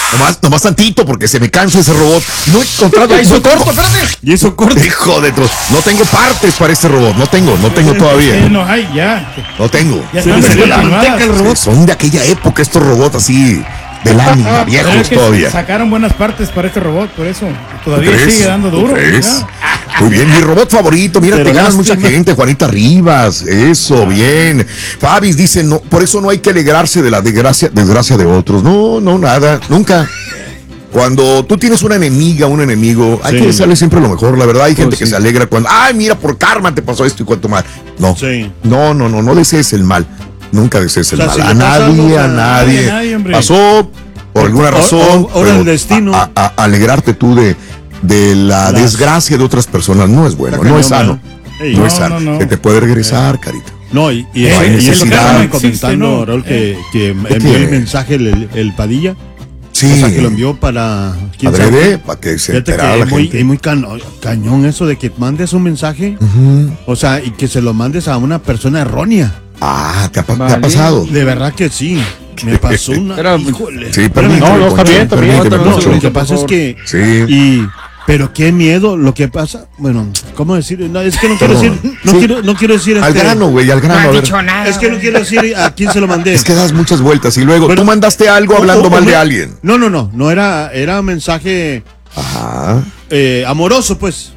Nomás tantito, porque se me cansa ese robot. No he encontrado. Ya hizo corto, espérate. Y eso corta. Hijo de otros. No tengo partes para este robot. No tengo todavía. No hay, ya. No tengo. Ya Se están le salió la descontinuadas. manteca al robot. Son de aquella época estos robots así, de lámina, Pero es viejos que todavía. sacaron buenas partes para este robot, por eso. ¿Tú Todavía crees? sigue dando duro. ¿Tú crees? ¿verdad? Muy bien, mi robot favorito, mira, Pero te ganas mucha lástima. gente, Juanita Rivas, eso, bien. Fabis dice, no, por eso no hay que alegrarse de la desgracia de otros. No, nada, nunca. Cuando tú tienes una enemiga, un enemigo, hay que desearle siempre lo mejor. La verdad, hay gente que se alegra cuando, ay, mira, por karma te pasó esto y cuanto mal. No, Sí. no desees el mal. Nunca desees el O sea, mal. si A le pasa nadie, algo, a a nadie. nadie, hombre. Pasó por alguna razón. Ahora pero el destino. a alegrarte tú de la desgracia de otras personas no es bueno, Está no es cañón, sano. ¿verdad? Ey. No es No, sano. no. Que te puede regresar, carita. No, y No hay eso que necesidad. estaban No existe, comentando, ¿no? Raúl, que ¿De envió qué? el mensaje el Padilla. Sí. O sea, que lo envió para... ¿quién sabe Adrede, qué? para que se Fíjate enterara que la es muy, gente. es muy cañón eso de que mandes un mensaje, o sea, y que se lo mandes a una persona errónea. Ah, ¿te ha Vale. pasado? De verdad que sí. Me pasó una... Pero- híjole. Sí, permíteme, No, está Poncho, bien, está bien. permíteme, No, Poncho. lo que pasa es que... Sí. Pero qué miedo lo que pasa. Bueno, ¿cómo decir? No, es que no quiero Perdón. decir... Sí. No quiero decir... Al grano, güey, al grano. A ver. Es que no quiero decir a quién se lo mandé. Es que das muchas vueltas y luego Bueno, tú mandaste algo hablando mal de alguien. No era un mensaje Ajá. amoroso, pues.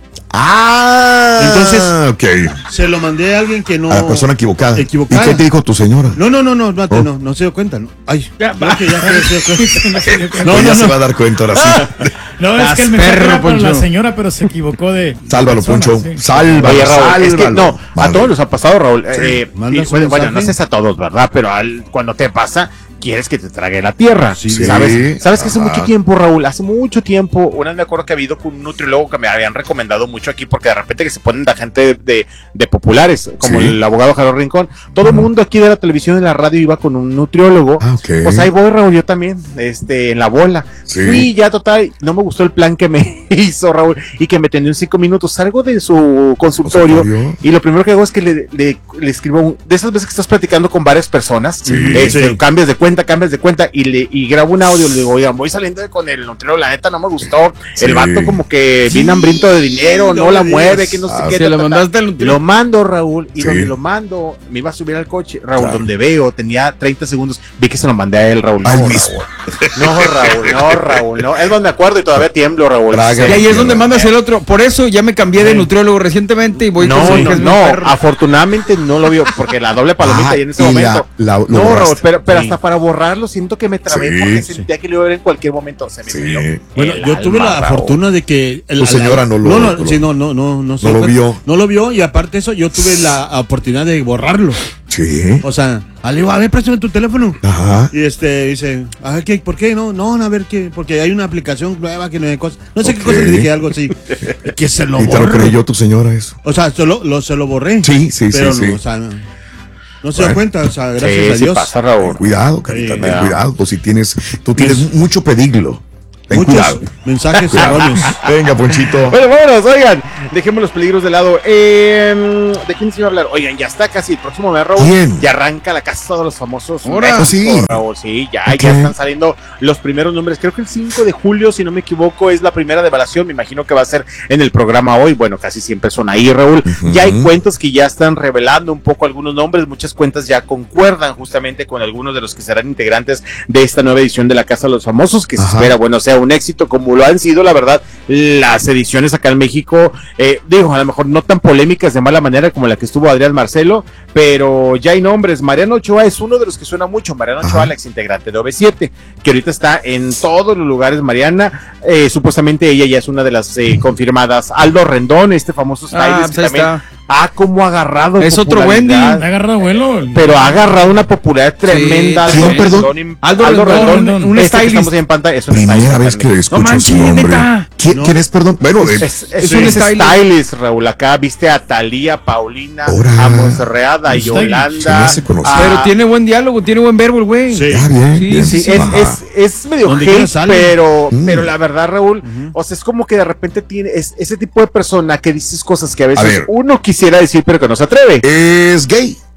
Ah, Entonces, ok. Se lo mandé a alguien que no... A la persona equivocada. Equivocada. ¿Y qué te dijo tu señora? No, Oh. no se dio cuenta. No. Ay, Ya, no, que ya se dio cuenta. Pues ya se va a dar cuenta ahora sí. No, es que el Estás mensaje perro, era para la Poncho. señora, pero se equivocó de Sálvalo, persona, Poncho. sí. Sálvalo, Oye, Raúl, es que sálvalo. no, a Vale. todos nos ha pasado, Raúl. ¿Mandas Y, un bueno, mensaje? no sé si a todos, ¿verdad? Pero cuando te pasa, quieres que te trague la tierra. Sí. ¿Sabes? ¿Sabes que hace Ajá. mucho tiempo, Raúl? Hace mucho tiempo, una vez me acuerdo que había ido con un nutriólogo que me habían recomendado mucho aquí, porque de repente que se ponen la gente de populares, como Sí. el abogado Jaro Rincón. Todo el mundo aquí de la televisión y de la radio iba con un nutriólogo. Ah, ok. Pues ahí voy, Raúl, yo también, en la bola. Sí. Fui ya total, no me gustó el plan que me hizo, Raúl, y que me atendió en 5 minutos. Salgo de su consultorio. ¿Consultorio? Y lo primero que hago es que le escribo de esas veces que estás platicando con varias personas, Sí. Sí. cambias de cuenta, y grabo un audio, le digo, oigan, voy saliendo con el nutriólogo, la neta no me gustó, Sí. el vato como que viene hambriento de dinero, no no la me mueve, digas. que no sé Ah, qué. Se lo mandaste al Lo nutriólogo. mando, Raúl, y Sí. donde lo mando, me iba a subir al coche, Raúl, Claro. donde veo, tenía 30 segundos, vi que se lo mandé a él, Raúl. Al No, mismo. Raúl, no. Es donde me acuerdo y todavía tiemblo, Raúl. Traga. Y ahí es donde Sí. mandas el otro. Por eso ya me cambié de nutriólogo recientemente y voy con su hija, es mi perro. afortunadamente no lo vio, porque la doble palomita Ah, y en ese y momento. lo No, Raúl, borraste. pero hasta para borrarlo siento que me trabé Sí, porque sí. sentía que lo iba a ver en cualquier momento. Se me Sí. murió. Bueno, el yo tuve alma, la Raúl. fortuna de que Tu señora no lo- no, sí, no se no lo dio vio. cuenta. No lo vio y aparte de eso yo tuve la oportunidad de borrarlo. Sí. O sea, le digo, a ver, préstame tu teléfono. Ajá. Y dice, a ver, ¿por qué? No, a ver, ¿qué? Porque hay una aplicación nueva que no hay cosas. No sé Ok. qué cosa le dije, algo así. Que se lo ¿Y te lo borró. creyó tu señora eso? O sea, se lo borré. Sí, sí, pero sí, sí. no, o sea, no se dio Bueno. cuenta, o sea, gracias Sí, a sí Dios. pasa, Raúl. Cuidado, carita, Sí, ten ya. cuidado. Pues si tú tienes mucho pediglo. Ten Muchos cuidado. mensajes erróneos. Venga, Ponchito. Bueno, vámonos, oigan, dejemos los peligros de lado. ¿De quién se iba a hablar? Oigan, ya está casi el próximo mes, Raúl. ¿Quién? Ya arranca la casa de los famosos. Ahora. México, Sí. Raúl, sí, ya Ok. están saliendo los primeros nombres. Creo que el 5 de julio, si no me equivoco, es la primera develación. Me imagino que va a ser en el programa hoy. Bueno, casi siempre son ahí, Raúl. Ujú. Ya hay cuentas que ya están revelando un poco algunos nombres. Muchas cuentas ya concuerdan justamente con algunos de los que serán integrantes de esta nueva edición de la Casa de los Famosos, que se Ajá. espera, bueno, sea un éxito como lo han sido, la verdad, las ediciones acá en México. Digo, a lo mejor no tan polémicas de mala manera como la que estuvo Adrián Marcelo, pero ya hay nombres. Mariana Ochoa es uno de los que suena mucho. Mariana Ochoa, Ajá. la ex integrante de OV7, que ahorita está en todos los lugares. Mariana, supuestamente ella ya es una de las confirmadas. Aldo Rendón, este famoso stylist, pues que ahí también está. como ha agarrado Es otro popularidad, Me ha agarrado vuelo. pero ha agarrado una popularidad tremenda. Sí. ¿Quién, perdón? Aldo Rendón, un este que stylist. estamos en pantalla, es un Primera stylist vez que también. escucho manches, su nombre. neta. ¿Quién es, perdón? Bueno, Es un un stylist. stylist, Raúl. Acá viste a Talía, Paulina, Ahora. a Monserrat, a Un stylist. Se me Yolanda. hace conocido. Pero tiene buen diálogo, tiene buen verbo el güey. Sí. Ah, bien, Sí, bien. sí, Ajá. es medio Donde quiera hate, sale. pero Mm. la verdad, Raúl, o sea, es como que de repente tiene ese tipo de persona que dices cosas que a A veces ver. uno quisiera decir, pero que no se atreve. Es gay.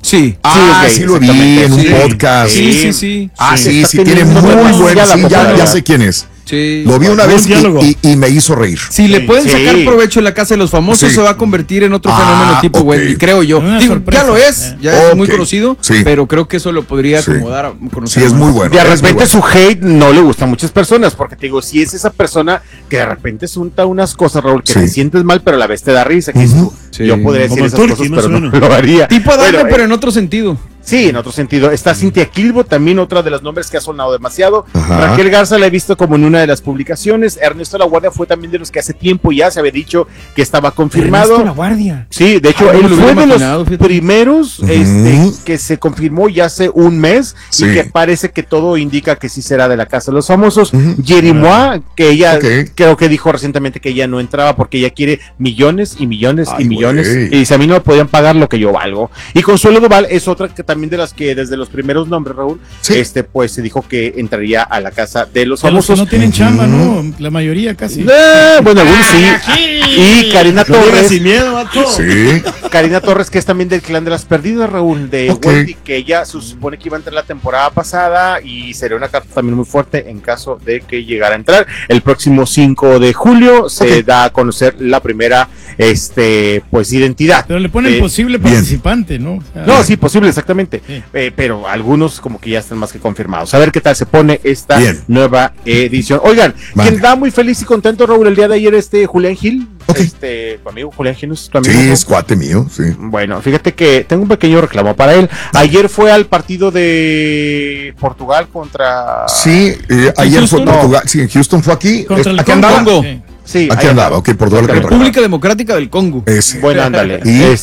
Sí. Sí lo vi en un podcast. Sí. Sí, Está tiene teniendo muy demasiada buen, sí, ya popularidad. sé quién es. Sí. Lo vi una Buen vez diálogo. y me hizo reír. Si le pueden sacar provecho en la casa de los famosos, Sí. se va a convertir en otro fenómeno tipo ok. Wendy, creo yo. Una Digo, sorpresa. ya lo es, ya es muy Ok. conocido, Sí. pero creo que eso lo podría Sí. acomodar a conocer. Sí, es más. muy bueno. De es muy repente bueno. su hate no le gusta a muchas personas, porque te digo, si es esa persona que de repente sunta unas cosas, Raúl, que Sí. te sientes mal, pero a la vez te da risa. Que dices tú, Sí. yo podría decir Como esas Turki, cosas, más pero o no menos. lo haría. Tipo Adame, Bueno, pero en otro sentido. Sí, en otro sentido. Está Cintia Clitbo, también otra de los nombres que ha sonado demasiado. Ajá. Raquel Garza la he visto como en una de las publicaciones. Ernesto La Guardia fue también de los que hace tiempo ya se había dicho que estaba confirmado. Ernesto La Guardia. Sí, de hecho, Ay, no él me lo fue hubiera de los imaginado, fíjate. primeros que se confirmó ya hace un mes Sí. y que parece que todo indica que sí será de la Casa de los Famosos. Ujú. Jerimois, que ella Ok. creo que dijo recientemente que ella no entraba porque ella quiere millones y millones y Ay, millones. güey. Y dice, a mí no me podían pagar lo que yo valgo. Y Consuelo Duval es otra que también de las que desde los primeros nombres, Raúl, Sí. pues se dijo que entraría a la Casa de los A los que Famosos. no tienen Ujú. chamba, ¿no? La mayoría casi. Bueno, algunos sí. Y Karina No digas Torres. sin miedo, vato. Sí. Karina Torres, que es también del clan de las perdidas, Raúl, de Ok. Wendy, que ella se supone que iba a entrar la temporada pasada y sería una carta también muy fuerte en caso de que llegara a entrar. El próximo 5 de julio se Ok. da a conocer la primera pues identidad. Pero le ponen Eh, posible bien. participante, ¿no? O sea, No, sí, posible, exactamente. Sí. Pero algunos como que ya están más que confirmados. A ver qué tal se pone esta Bien. nueva edición. Oigan, Vale. quien da muy feliz y contento, Raúl, el día de ayer, Julián Gil, Ok. tu amigo Julián Gil, ¿no es tu amigo? Sí, ¿no? es cuate mío, sí. Bueno, fíjate que tengo un pequeño reclamo para él. Ayer fue al partido de Portugal contra... Sí, ayer fue Houston? Portugal. Sí, en Houston fue aquí. Contra el Aquí Congo. andaba. Congo. Sí. Sí, Aquí ahí andaba, ok, Portugal. República Democrática del Congo. Ese. Bueno, ándale. ¿Y?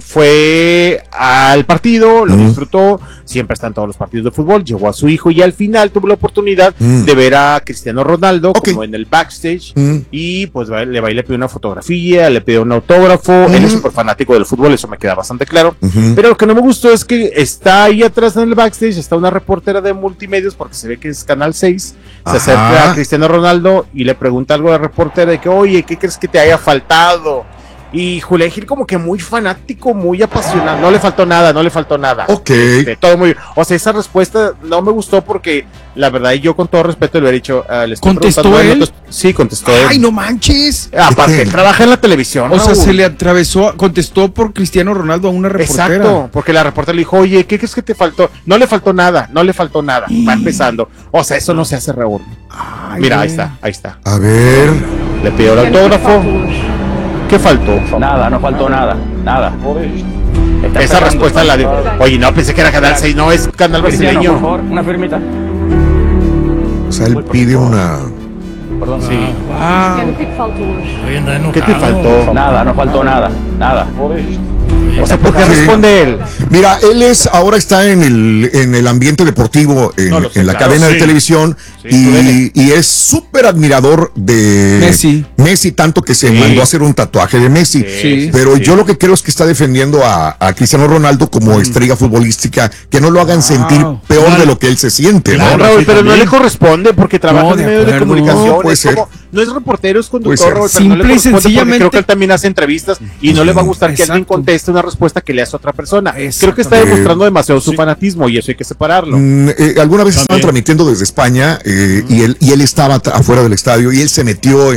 Fue al partido, lo Mm. disfrutó, siempre está en todos los partidos de fútbol, llevó a su hijo y al final tuvo la oportunidad Mm. de ver a Cristiano Ronaldo Ok. como en el backstage Mm. y pues le va y le pidió una fotografía, le pidió un autógrafo, él es súper fanático del fútbol, eso me queda bastante claro. Ujú. Pero lo que no me gustó es que está ahí atrás en el backstage, está una reportera de multimedios, porque se ve que es Canal 6, se Ajá. acerca a Cristiano Ronaldo y le pregunta algo a la reportera de que, oye, ¿qué crees que te haya faltado? Y Julián Gil como que muy fanático, muy apasionado, no le faltó nada. Ok. Todo muy bien. O sea, esa respuesta no me gustó porque la verdad, y yo con todo respeto le hubiera dicho, le estoy ¿Contestó preguntando, él? Sí, contestó Ay, él. no manches. Aparte, él trabaja en la televisión. O sea, Raúl. se le atravesó, contestó por Cristiano Ronaldo a una reportera. Exacto, porque la reportera le dijo, oye, ¿qué crees que te faltó? No le faltó nada, va empezando. O sea, eso no se hace, Raúl. Ay, Mira, güey. ahí está. A ver. Le pidió el autógrafo. ¿Qué faltó? Nada, no faltó nada. Está Esa esperando. respuesta la dio. Oye, no, pensé que era Canal 6, no, es Canal Cristiano, por Brasileño. favor, una firmita. O sea, él pide una. Perdón. Sí. Wow. O que é que falta hoje? Hoy anda enojado. ¿Qué te faltó? Nada, no faltó nada. O sea, ¿por qué Sí. responde él? Mira, ahora está en el ambiente deportivo, No, lo sé, en la claro, cadena de sí. televisión, Sí, y es súper admirador de Messi. tanto que se Sí. mandó a hacer un tatuaje de Messi. Sí. Pero yo lo que creo es que está defendiendo a Cristiano Ronaldo como estrella futbolística, que no lo hagan sentir peor Claro. de lo que él se siente, No, ¿no? Raúl, sí, pero no también. le corresponde porque trabaja No, en de medios de acuerdo. comunicación. No, puede Es ser. como, no es reportero, es Puede conductor, ser. Raúl, pero Simple no y le corresponde porque sencillamente- creo que él también hace entrevistas y no le va a gustar que alguien Exacto. conteste una respuesta que le hace a otra persona. Creo que está Exactamente. demostrando demasiado su fanatismo y eso hay que separarlo. Alguna vez estaban También. transmitiendo desde España y él estaba afuera del estadio y él se metió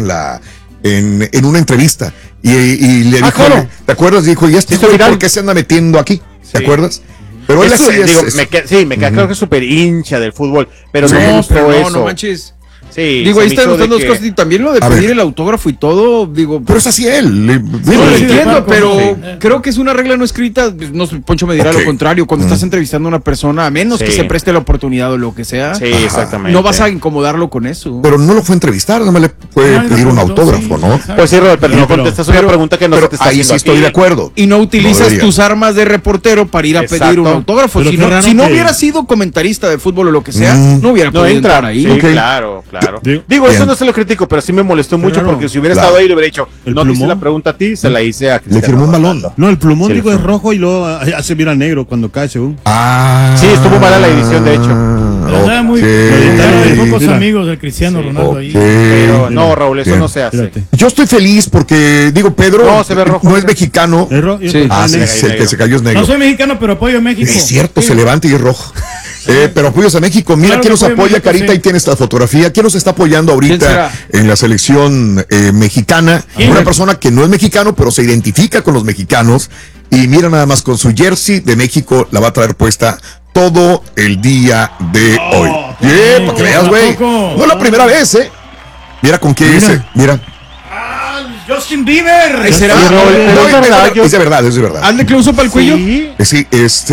en una entrevista y le dijo, claro. ¿te acuerdas? Dijo, ¿y este Hizo güey viral. por qué se anda metiendo aquí? ¿Te Sí. acuerdas? Pero él Eso, así es. digo, es- me queda claro que es súper hincha del fútbol, pero no No, me gustó pero no, eso. no manches. Sí, Digo, se ahí me están hizo de gustando dos que- cosas y también lo de A pedir ver. el autógrafo y todo, digo, Pero es así él. sí, lo sí, entiendo, claro, pero sí. creo que es una regla no escrita. No sé, Poncho me dirá Ok. lo contrario. Cuando estás entrevistando a una persona, a menos Sí. que se preste la oportunidad o lo que sea, Sí, exactamente. no vas a incomodarlo con eso. Pero no lo fue a entrevistar, nada más le puede Ay, pedir un no, autógrafo, sí, ¿no? exacto. Pues sí, Robert, pero no pero- contestas una pregunta que no Pero se te está ahí sí haciendo estoy aquí. de acuerdo. Y no utilizas No debería. tus armas de reportero para ir a Exacto. pedir un autógrafo. Pero Si qué no, raro si no que- hubiera sido comentarista de fútbol o lo que sea, Mm. no hubiera No podido entra entrar ahí. Sí, Ok. claro. Claro. Digo, Digo, eso bien. no se lo critico, pero sí me molestó mucho Claro. porque si hubiera Claro. estado ahí le hubiera dicho, El no te hice plumón. la pregunta a ti, se la hice a Le Cristiano firmó un balón. Ronaldo. No, el plumón, Sí, digo, le es fue. rojo y luego ya se mira negro cuando cae, según. Ah. Sí, estuvo mala la edición, de hecho. Pero andaba muy ok. de pocos Mira. amigos del Cristiano Ronaldo Ok. ahí. Pero no, Raúl, eso Bien. no se hace. Espérate. Yo estoy feliz porque, digo, Pedro No, se ve rojo, no es mira. mexicano. Es rojo. Sí. Ah, sí, negro, el que negro. se cayó es negro. No soy mexicano, pero apoyo a México. Es cierto, Sí. se levanta y es rojo. Pero apoyos a México. Mira Claro quién que nos apoyo a apoya, México, Carita. sí. Ahí tiene esta fotografía. ¿Quién nos está apoyando ¿Quién ahorita será? en la selección mexicana? ¿Quién? Una persona que no es mexicano, pero se identifica con los mexicanos. Y mira nada más, con su jersey de México la va a traer puesta todo el día de hoy. Bien, para que veas, güey. tampoco. No es la primera vez, ¿eh? Mira con qué dice. Mira. Justin Bieber. Ahí será. Sí, Raúl, pero No, es verdad, es de verdad, es de verdad. ¿Hazle close up al cuello? Sí. Sí,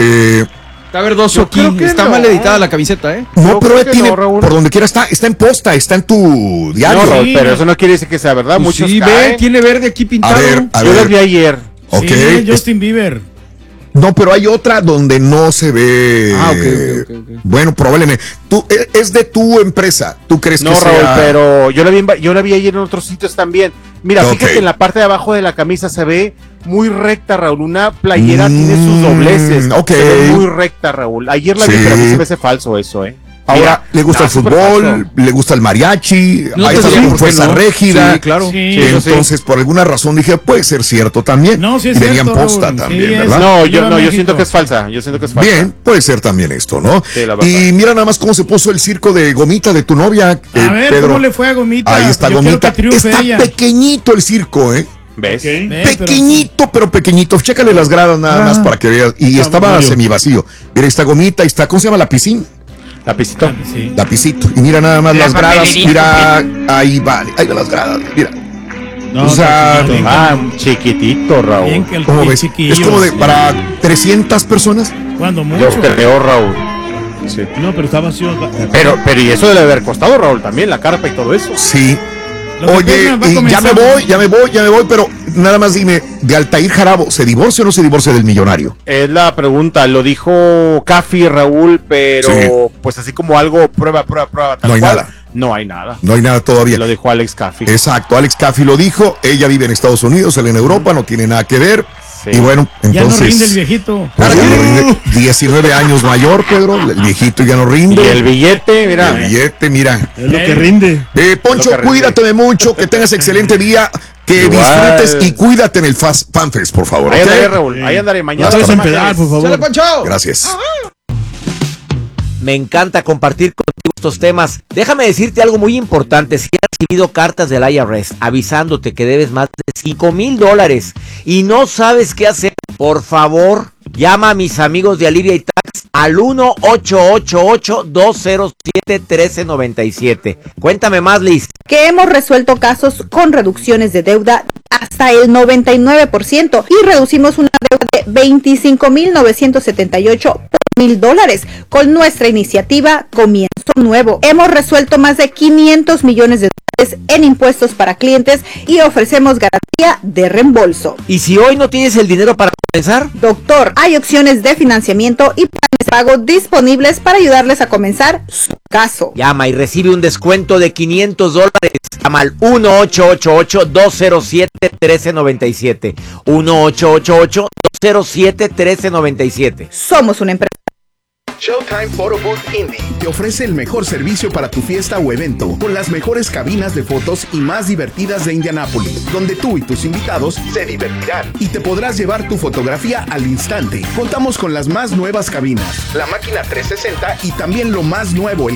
Está verdoso Yo aquí. creo que Está no. mal editada la camiseta, ¿eh? no, Yo pero creo que tiene, no, Raúl. por donde quiera está en posta, está en tu diario. No, Raúl, Sí, pero no. eso no quiere decir que sea verdad. Pues Muchos sí, ve, caen. tiene verde aquí pintado. A Yo las vi ver, ayer. ok. Sí, Justin Bieber. No, pero hay otra donde no se ve. Ah, ok. Bueno, probablemente. Es de tu empresa. ¿Tú crees No, que Raúl, sea? pero yo la vi ayer en otros sitios también. Mira, Ok. fíjate en la parte de abajo de la camisa se ve muy recta, Raúl. Una playera tiene sus dobleces. Ok. Se ve muy recta, Raúl. Ayer la vi, Sí. pero a mí se me hace falso eso, Ahora Mira, le gusta el está súper fútbol, falso. le gusta el mariachi, No ahí te está digo la por qué fuerza no. régida. Sí, claro. Sí. eso sí. Entonces, por alguna razón dije, puede ser cierto también. No, sí es Y venía en cierto, posta Raúl. también, Sí, es- ¿verdad? No, Viva yo México. siento que es falsa. Yo siento que es falsa. Bien, puede ser también esto, ¿no? Sí, la verdad. Y mira nada más cómo se puso el circo de Gomita de tu novia, A ver, Pedro. ¿cómo le fue a Gomita? Ahí está Yo quiero Gomita. que triunfe Está ella. pequeñito el circo, ¿eh? ¿Ves? Ve, pero- Pequeñito, pero pequeñito. Chécale las gradas nada más para que veas. Y estaba Mario. semivacío. Mira, está Gomita, ahí está, ¿cómo se llama? La piscina. Lapicito. Sí. Lapicito. Y mira nada más las gradas. Mira, ahí va las gradas. Mira. No, O sea, está chiquito. Ah, chiquitito, Raúl. Bien que el ¿Cómo ves? chiquillo. Es como de para 300 personas. Cuando Yo mucho. creo, Raúl. Sí. No, pero está vacío. Pero y eso debe haber costado, Raúl, también, la carpa y todo eso. Sí. Lo que Oye, pasa, va a y ya me comenzar- voy, pero nada más dime, de Altair Jarabo, ¿se divorcia o no se divorcia del millonario? Es la pregunta, lo dijo Cafi, Raúl, pero Sí. pues así como algo, prueba. tal No hay cual, nada. No hay nada. No hay nada todavía. Lo dijo Alex Cafi. Exacto, Alex Caffey lo dijo, ella vive en Estados Unidos, él en Europa, no tiene nada que ver. Sí. Y bueno, Ya no entonces... rinde el viejito. pues ya no rinde. 19 años mayor, Pedro, el viejito ya no rinde. Y el billete, mira. El billete, mira. Es lo que rinde. Poncho, Lo que rinde. cuídate mucho, que tengas excelente día, que Igual. disfrutes y cuídate en el FanFest, por favor. Ahí ¿ok? andaré, Raúl. Ahí andaré. Mañana. No te vas a Los empedar, por ¡Sale, favor. Poncho! Gracias. Me encanta compartir contigo estos temas. Déjame decirte algo muy importante. Si has recibido cartas del IRS avisándote que debes más de $5,000 y no sabes qué hacer, por favor, llama a mis amigos de Alivia y Tax al 1-888-207-1397. Cuéntame más, Liz. Que hemos resuelto casos con reducciones de deuda hasta el 99% y reducimos una deuda de $25,978 por $1,000 con nuestra iniciativa Comienzo Nuevo. Hemos resuelto más de 500 millones de dólares en impuestos para clientes y ofrecemos garantía de reembolso. ¿Y si hoy no tienes el dinero para comenzar? Doctor, hay opciones de financiamiento y planes de pago disponibles para ayudarles a comenzar su caso. Llama y recibe un descuento de $500. Llama al 1-888-207-1397. 1-888-207-1397. Somos una empresa. Showtime Photo Booth Indie te ofrece el mejor servicio para tu fiesta o evento, con las mejores cabinas de fotos y más divertidas de Indianápolis, donde tú y tus invitados se divertirán y te podrás llevar tu fotografía al instante. Contamos con las más nuevas cabinas, la máquina 360 y también lo más nuevo, el